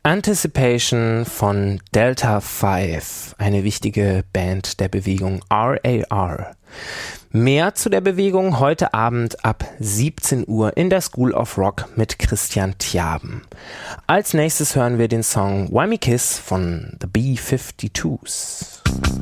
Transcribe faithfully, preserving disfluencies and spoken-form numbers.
Anticipation von Delta Five, eine wichtige Band der Bewegung R A R. Mehr zu der Bewegung heute Abend ab siebzehn Uhr in der School of Rock mit Christian Tjaben. Als nächstes hören wir den Song Why Me Kiss von The B fifty-twos.